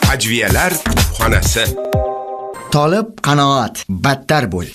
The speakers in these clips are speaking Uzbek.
Hajviyalar xonasi. Tolib qanoat, battar bo'l.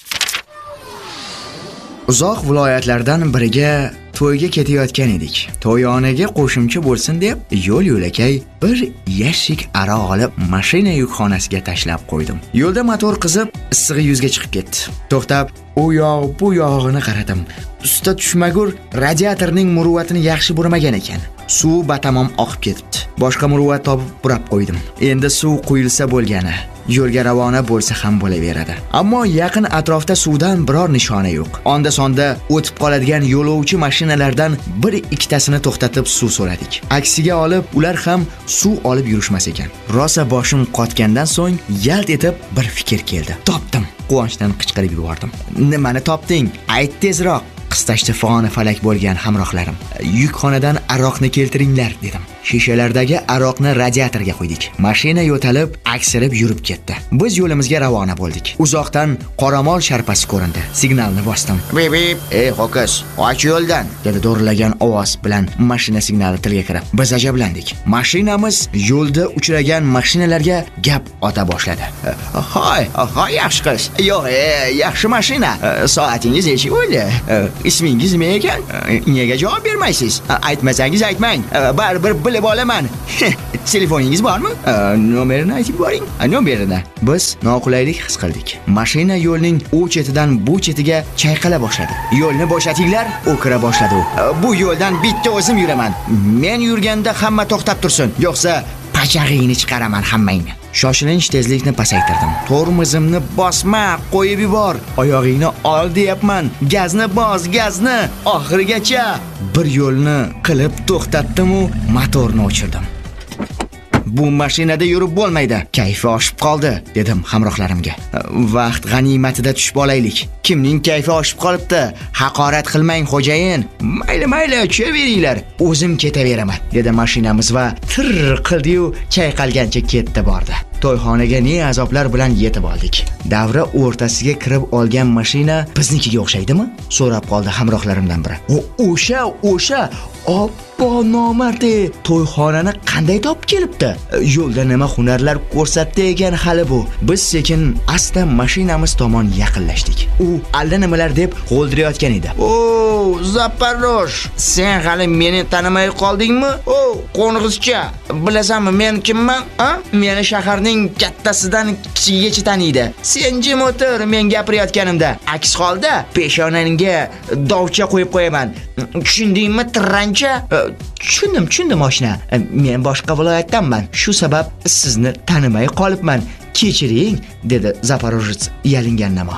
Uzoq viloyatlardan biriga to'yga ketayotgan edik. To'yxonaga qo'shimcha bo'lsin deb yo'l-yo'lakay bir yashik aroq olib mashina yukxonasiga tashlab qo'ydim. Yo'lda motor qizib, issig'i yuzga chiqib ketdi. To'xtab, u yoq bu yog'ini qaradim. Usta tushmagur radiatorning muruvvatini yaxshi burmagan ekan. Suv batamom oqib ketibdi. Boshqa muruvvat topib burab qo'ydim. Endi suv quyilsa bo'lgani. Yo'lga ravona bo'lsa ham bo'laveradi. Ammo yaqin atrofda suvdan biror nishona yo'q. Onda-sonda o'tib qoladigan yo'lovchi mashinalardan bir ikkitasini to'xtatib suv so'radik. Aksiga olib, ular ham suv olib yurishmas ekan. Rosa boshim qotgandan so'ng yalt etib bir fikr keldi. Topdim. Quvonchdan qichqirib yubordim. Nimani topding? Ayt tezroq. Qistashda fig'oni falak bo'lgan hamrohlarim. Yukxonadan aroqni keltiringlar dedim. Shishalardagi aroqni radiatorga qo'ydik. Mashina yo'talib, aksirib yurib ketdi. Biz yo'limizga ravona bo'ldik. Uzoqdan qoramol sharpasi ko'rindi. Signalni bosdim. Bip, ey ho'kiz, och yo'ldan, dedi do'rilagan ovoz bilan mashina signali tilga kirib. Biz ajablandik. Mashinamiz yo'lda uchragan mashinalarga gap ota boshladi. Hoy, yaxshi qiz. Yo'q, yaxshi mashina. Soatingiz necha bo'ldi? Ismingiz nima ekan? Nega javob bermaysiz? Aytmasangiz aytmang. Baribir bilib olaman. Telefoningiz bormi? Nomerini aytib boring. Nomerini. Biz noqulaylik his qildik. Mashina yo'lning u chetidan bu chetiga chayqala boshladi. Yo'lni bo'shatinglar, o'kira boshladi u. Bu yo'ldan bitta o'zim yuraman. Men yurganda hamma to'xtab tursin, yo'qsa pachag'ingni chiqaraman hammangni. Shoshilinch tezlikni pasaytirdim. Tormozimni bosma, qo'yib yubor. Oyog'ingni ol deyapman. Gazni bos, gazni oxirigacha. Bir yo'lni qilib to'xtatdim u motorni o'chirdim. Bu mashinada yurib bo'lmaydi. Kayfi oshib qoldi, dedim hamrohlarimga. Vaqt g'animatida tushib olaylik. Kimning kayfi oshib qolibdi? Haqorat qilmang xo'jayin. Mayli, tushaveringlar. O'zim ketaveraman, dedi mashinamiz va tir qildi-yu chayqalgancha ketdi bordi. To'yxonaga ne azoblar bilan yetib oldik. Davra o'rtasiga kirib olgan mashina biznikiga o'xshaydimi? So'rab qoldi hamrohlarimdan biri. O'sha Oppo nomardi. To'yxonani qanday topib kelibdi? Yo'lda nima hunarlar ko'rsatdi ekan hali bu? Biz sekin asta mashinamiz tomon yaqinlashdik. U allanimalar deb g'o'ldirayotgan edi. Zaparosh, sen hali meni tanimay qoldingmi? Qo'ng'izcha, bilasanmi men kimman? Meni shaharning kattasidan kichigigacha taniydi. Sen jim o'tir men gapirayotganimda. Aks holda peshonangga dovcha qo'yib qo'yaman. Tushundingmi, tirrancha? Tushundim oshna. Men boshqa viloyatdanman. Shu sabab sizni tanimay qolibman. Kechiring, dedi Zaporojets yalingan namo.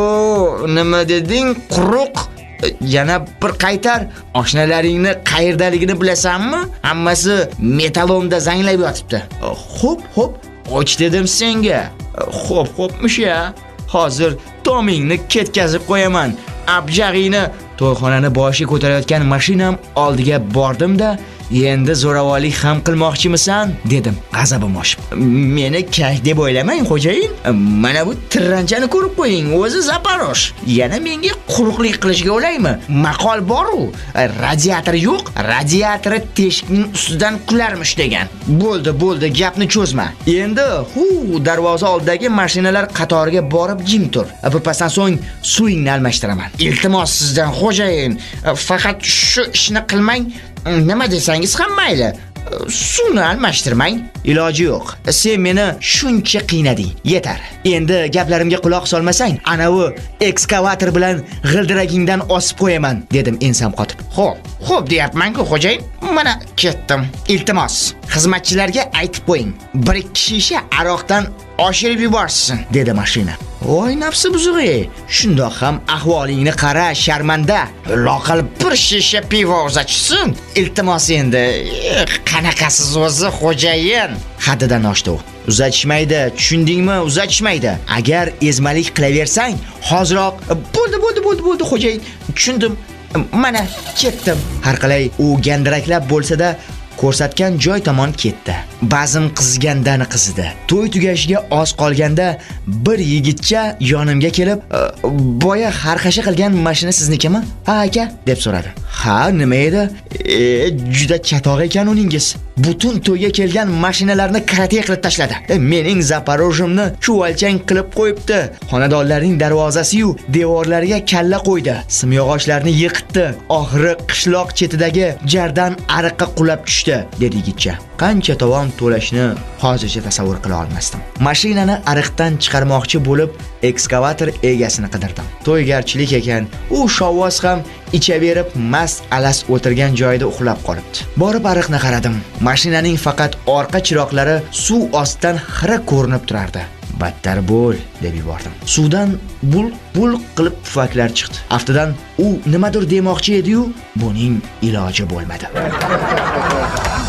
Nima deding? Quruq. Yana bir qaytar. Oshnalaringni qayerdaligini bilasanmi? Hammasi metalonda zanglab yotibdi. Xo'p, och dedim senga. Xo'pmish-ya. Hozir tomingni ketkazib qo'yaman. Abjag'ingni. To'yxonani boshiga ko'tarayotgan mashinam oldiga bordim-da, endi zo'ravonlik ham qilmoqchimisan, dedim g'azabim oshib. Meni kayf deb o'ylamang xo'jayin. Mana bu tirranchani ko'rib qo'ying, o'zi Zaparosh. Yana menga quruqlik qilishga o'laymi? Maqol bor-u, radiator yo'q, radiatori teshikning ustidan kularmish degan. Bo'ldi, gapni cho'zma. Endi darvoza oldidagi mashinalar qatoriga borib jim tur. Birpasdan so'ng suvingni almashtiraman. Iltimos sizdan xo'jayin, faqat shu ishni qilmang. Nima desangiz ham mayli. Suvni almashtirmang. Iloji yo'q. Sen meni shuncha qiynading. Yetar. Endi gaplarimga quloq solmasang, ana u ekskavator bilan g'ildiragingdan osib qo'yaman, dedim ensam qotib. Xo'p deyapman-ku xo'jayin. Mana ketdim. Iltimos, xizmatchilarga aytib qo'ying. 1-2 shisha aroqdan oshirib yuborsin, dedi mashina. Voy nafsi buzug'i. Shundoq ham ahvolingni qara, sharmanda. Loqal bir shisha pivo uzatsin. Iltimos endi. Qanaqasiz o'zi xo'jayin? Haddidan oshdi u. Uzatishmaydi, tushundingmi? Uzatishmaydi. Agar ezmalik qilaversang, hoziroq bo'ldi xo'jayin. Tushundim. Mana ketdim. Har qalay u gandiraklab bo'lsa-da ko'rsatgan joy tomon ketdi. Ba'zim qizgandan qizidi. To'y tugashiga oz qolganda bir yigitcha yonimga kelib, "Boya harqasha qilgan mashina siznikimi?" "Ha aka" deb so'radi. "Ha, nima edi?" "Juda chatoq ekan uningiz." butun to'yga kelgan mashinalarni karate qilib tashladi. Mening Zaporojyemni chuvalchang qilib qo'yibdi. Xonadonlarning darvozasi-yu devorlariga kalla qo'ydi. Simyog'ochlarni yiqitdi. Oxiri qishloq chetidagi jardan ariqqa qulab tushdi, dedi yigitcha. Qancha tovon to'lashni hozircha tasavvur qila olmasdim. Mashinani ariqdan chiqarmoqchi bo'lib, ekskavator egasini qidirdim. To'ygarchilik ekan, u shovvoz ham ichaverib mast alas o'tirgan joyida uxlab qolibdi. Borib ariqni qaradim. Mashinaning faqat orqa chiroqlari suv ostidan xira ko'rinib turardi. Battar bo'l, deb yubordim. Suvdan bul qilib pufaklar chiqdi. Aftidan u nimadir demoqchi edi-yu, buning iloji bo'lmadi.